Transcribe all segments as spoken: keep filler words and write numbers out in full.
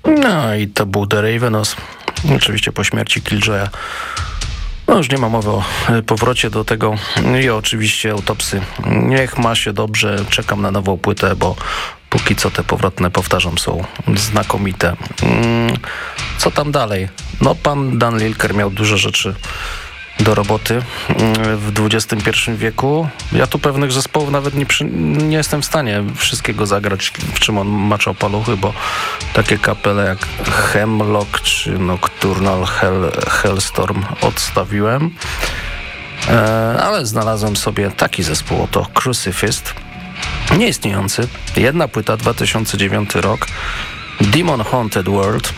No i to był The Ravenous. Oczywiście po śmierci Killjoya. No już nie ma mowy o powrocie do tego. I oczywiście Autopsy. Niech ma się dobrze. Czekam na nową płytę, bo póki co te powrotne, powtarzam, są znakomite. Co tam dalej? No pan Dan Lilker miał dużo rzeczy do roboty w dwudziestym pierwszym wieku. Ja tu pewnych zespołów nawet nie, przy, nie jestem w stanie wszystkiego zagrać, w czym on maczał paluchy, bo takie kapele jak Hemlock czy Nocturnal Hell, Hellstorm odstawiłem. E, ale znalazłem sobie taki zespół, oto Crucifist. Nieistniejący. Jedna płyta, dwa tysiące dziewiąty rok. Demon Haunted World.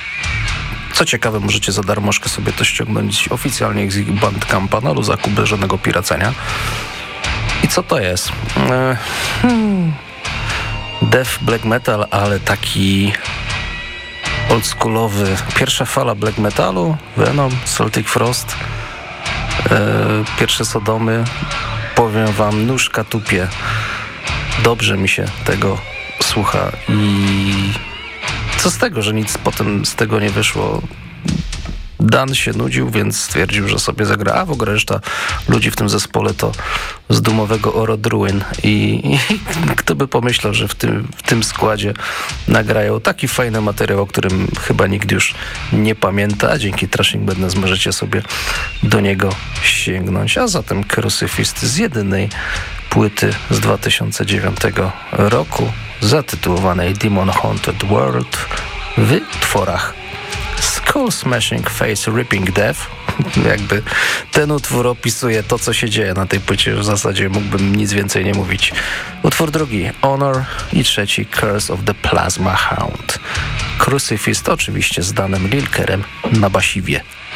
Co ciekawe, możecie za darmożkę sobie to ściągnąć oficjalnie z ich Bandcampa na luzaku bez żadnego piracenia. I co to jest? E, hmm, death black metal, ale taki oldschoolowy. Pierwsza fala black metalu, Venom, Celtic Frost, e, pierwsze Sodomy. Powiem wam, nóżka tupie. Dobrze mi się tego słucha i co z tego, że nic potem z tego nie wyszło. Dan się nudził, więc stwierdził, że sobie zagra. A w ogóle reszta ludzi w tym zespole to z dumowego Orodruin. I, i kto by pomyślał, że w tym, w tym składzie nagrają taki fajny materiał, o którym chyba nikt już nie pamięta. A dzięki Trashing Madness możecie sobie do niego sięgnąć. A zatem Crucifist z jedynej płyty z dwa tysiące dziewiątego roku zatytułowanej Demon Haunted World w tworach Skull Smashing Face Ripping Death. Jakby ten utwór opisuje to, co się dzieje na tej płycie. W zasadzie mógłbym nic więcej nie mówić. Utwór drugi Honor i trzeci Curse of the Plasma Hound. Crucifist oczywiście z Danem Lilkerem na basiwie.